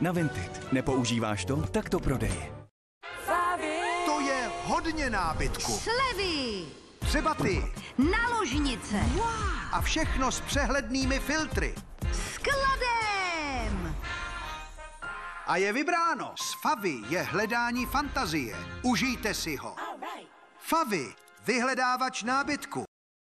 Na Vinted. Nepoužíváš to? Tak to prodej. To je hodně nábytku. Slevy! Třeba ty. Na ložnice! A všechno s přehlednými filtry. Skladem! A je vybráno. S Favy je hledání fantazie. Užijte si ho. Favy, vyhledávač nábytku.